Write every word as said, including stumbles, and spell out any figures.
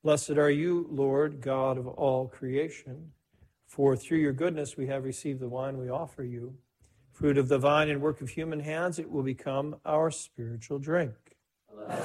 Blessed are you, Lord, God of all creation, for through your goodness we have received the wine we offer you. Fruit of the vine and work of human hands, it will become our spiritual drink.